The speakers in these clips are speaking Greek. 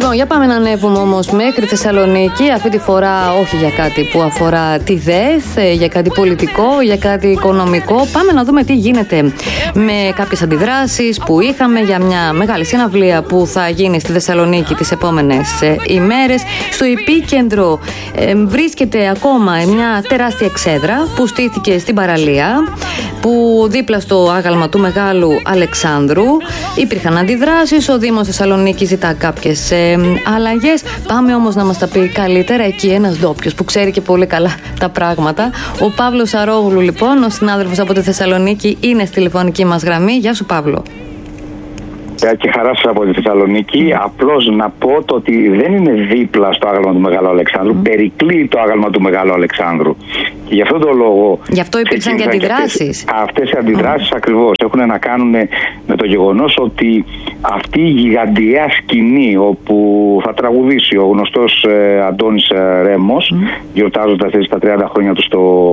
Λοιπόν, για πάμε να ανέβουμε όμως μέχρι Θεσσαλονίκη. Αυτή τη φορά όχι για κάτι που αφορά τη ΔΕΘ, για κάτι πολιτικό, για κάτι οικονομικό. Πάμε να δούμε τι γίνεται με κάποιες αντιδράσεις που είχαμε για μια μεγάλη συναυλία που θα γίνει στη Θεσσαλονίκη τις επόμενες ημέρες. Στο επίκεντρο βρίσκεται ακόμα μια τεράστια εξέδρα που στήθηκε στην παραλία, που δίπλα στο άγαλμα του Μεγάλου Αλεξάνδρου υπήρχαν αντιδράσεις. Ο Δήμος Θεσσαλονίκης ζητά κάποιες αλλαγές. Πάμε όμως να μας τα πει καλύτερα εκεί ένας ντόπιος που ξέρει και πολύ καλά τα πράγματα. Ο Παύλος Αρόγλου, λοιπόν, ο συνάδελφος από τη Θεσσαλονίκη, είναι στη τηλεφωνική μας γραμμή. Γεια σου, Παύλο. Και χαρά σας από τη Θεσσαλονίκη. Απλώς να πω το ότι δεν είναι δίπλα στο άγαλμα του Μεγάλου Αλεξάνδρου, περικλεί το άγαλμα του Μεγάλου Αλεξάνδρου. Και γι' αυτόν τον λόγο. Γι' αυτό υπήρξαν και αντιδράσεις. Αυτές οι αντιδράσεις ακριβώς έχουν να κάνουν με το γεγονός ότι αυτή η γιγαντιαία σκηνή όπου θα τραγουδήσει ο γνωστός Αντώνης Ρέμος, γιορτάζοντας τα 30 χρόνια του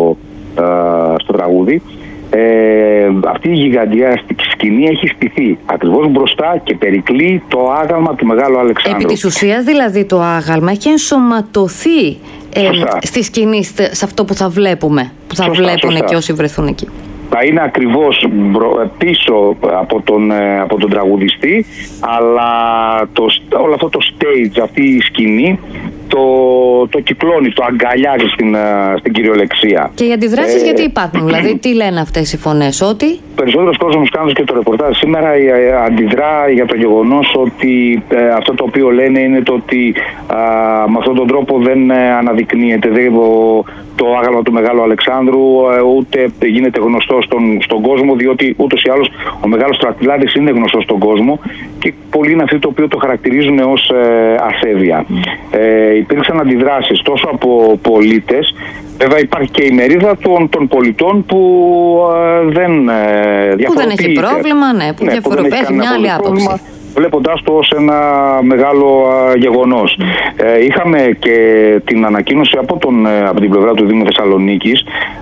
στο τραγούδι. Αυτή η γιγαντιαία σκηνή έχει στηθεί ακριβώς μπροστά και περικλεί το άγαλμα του Μεγάλου Αλεξάνδρου. Επί της ουσίας δηλαδή το άγαλμα έχει ενσωματωθεί στη σκηνή, σε αυτό που θα βλέπουμε, που θα βλέπουν και όσοι βρεθούν εκεί. Θα είναι ακριβώς πίσω από τον τραγουδιστή, αλλά όλο αυτό το stage, αυτή η σκηνή το κυκλώνει, το αγκαλιάζει στην κυριολεξία. Και οι αντιδράσεις γιατί υπάρχουν, δηλαδή τι λένε αυτές οι φωνές, ότι περισσότερος κόσμος, κάνοντας και το ρεπορτάζ σήμερα, αντιδρά για το γεγονός ότι αυτό το οποίο λένε είναι το ότι με αυτόν τον τρόπο δεν αναδεικνύεται το άγαλμα του Μεγάλου Αλεξάνδρου, ούτε γίνεται γνωστό στον κόσμο, διότι ούτως ή άλλως ο Μεγάλος Στρατιλάτης είναι γνωστός στον κόσμο και πολλοί είναι αυτοί το οποίο το χαρακτηρίζουν ως ασέβεια. Υπήρξαν αντιδράσεις τόσο από πολίτες, βέβαια υπάρχει και η μερίδα των πολιτών που δεν διαφοροποιείται. Που δεν έχει πρόβλημα, που διαφοροποιεί, έχει μια άλλη άποψη. Βλέποντάς το ως ένα μεγάλο γεγονός. Είχαμε και την ανακοίνωση από την πλευρά του Δήμου Θεσσαλονίκης.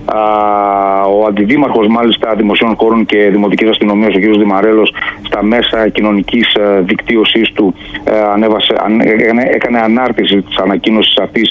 Ο αντιδήμαρχος μάλιστα δημοσίων χώρων και δημοτικής αστυνομίας, ο κ. Δημαρέλος, στα μέσα κοινωνικής δικτύωσής του έκανε ανάρτηση της ανακοίνωσης αυτής,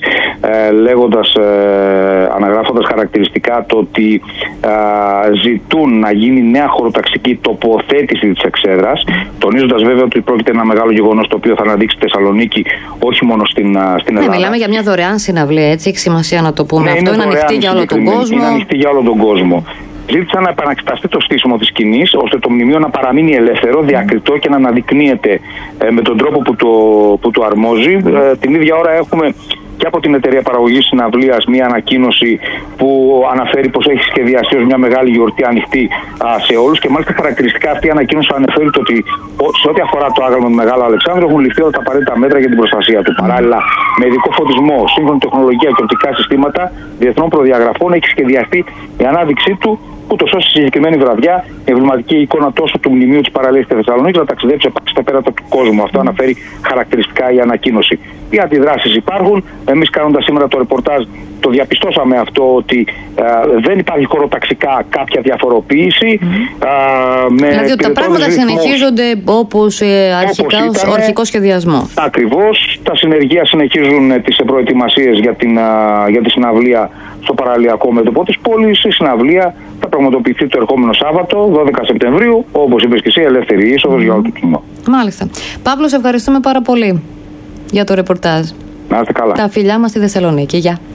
αναγράφοντας χαρακτηριστικά το ότι ζητούν να γίνει νέα χωροταξική τοποθέτηση της εξέδρας, τονίζοντας βέβαια ότι πρόκειται ένα μεγάλο γεγονός το οποίο θα αναδείξει τη Θεσσαλονίκη όχι μόνο στην Ελλάδα. Μιλάμε για μια δωρεάν συναυλία, έτσι, έχει σημασία να το πούμε. Αυτό είναι ανοιχτή για όλο τον κόσμο. Είναι ανοιχτή για όλο τον κόσμο. Ζήτησαν να επαναξεταστεί το στήσιμο της σκηνής, ώστε το μνημείο να παραμείνει ελεύθερο, διακριτό και να αναδεικνύεται με τον τρόπο που του αρμόζει. Την ίδια ώρα έχουμε και από την εταιρεία παραγωγής συναυλίας μια ανακοίνωση που αναφέρει πως έχει σχεδιαστεί ως μια μεγάλη γιορτή ανοιχτή σε όλους, και μάλιστα χαρακτηριστικά αυτή η ανακοίνωση αναφέρει ότι σε ό,τι αφορά το άγαλμα του Μεγάλου Αλεξάνδρου έχουν ληφθεί όλα τα απαραίτητα μέτρα για την προστασία του. Παράλληλα, με ειδικό φωτισμό, σύγχρονη τεχνολογία και οπτικά συστήματα διεθνών προδιαγραφών έχει σχεδιαστεί η ανάδειξή του, ούτως ώστε στη συγκεκριμένη βραδιά η εμβληματική εικόνα τόσο του μνημείου της παραλίας στη Θεσσαλονίκη να ταξιδέψει στα πέρατα του κόσμου. Αυτό αναφέρει χαρακτηριστικά η ανακοίνωση. Οι αντιδράσεις υπάρχουν. Εμείς, κάνοντας σήμερα το ρεπορτάζ, το διαπιστώσαμε αυτό, ότι δεν υπάρχει χωροταξικά κάποια διαφοροποίηση. Δηλαδή ότι τα πράγματα συνεχίζονται όπως αρχικά ο αρχικός σχεδιασμό. Ακριβώς. Τα συνεργεία συνεχίζουν τις προετοιμασίες για τη συναυλία στο παραλιακό μέτωπο της πόλης. Η συναυλία θα πραγματοποιηθεί το ερχόμενο Σάββατο, 12 Σεπτεμβρίου, όπως είπες και εσύ, ελεύθερη είσοδος για όλο το κοινό. Μάλιστα. Παύλο, σε ευχαριστούμε πάρα πολύ για το ρεπορτάζ. Να είστε καλά. Τα φιλιά μας στη Θεσσαλονίκη. Γεια.